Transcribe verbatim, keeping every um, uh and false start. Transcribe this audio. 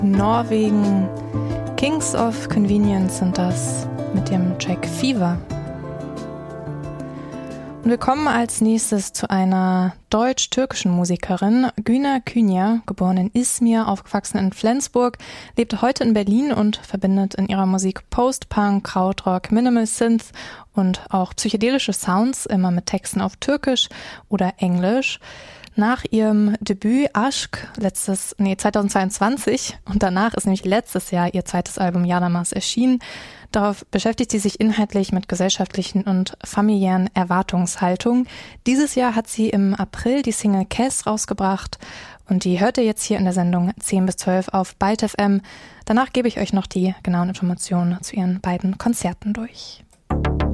Norwegen. Kings of Convenience sind das mit dem Track Fever. Und wir kommen als nächstes zu einer deutsch-türkischen Musikerin. Güner Künyer, geboren in Izmir, aufgewachsen in Flensburg, lebt heute in Berlin und verbindet in ihrer Musik Post-Punk, Krautrock, Minimal Synth und auch psychedelische Sounds, immer mit Texten auf Türkisch oder Englisch. Nach ihrem Debüt Aşk letztes, nee, zweitausendzweiundzwanzig und danach ist nämlich letztes Jahr ihr zweites Album Yadamas erschienen. Darauf beschäftigt sie sich inhaltlich mit gesellschaftlichen und familiären Erwartungshaltungen. Dieses Jahr hat sie im April die Single Kes rausgebracht und die hört ihr jetzt hier in der Sendung zehn bis zwölf auf Byte F M. Danach gebe ich euch noch die genauen Informationen zu ihren beiden Konzerten durch.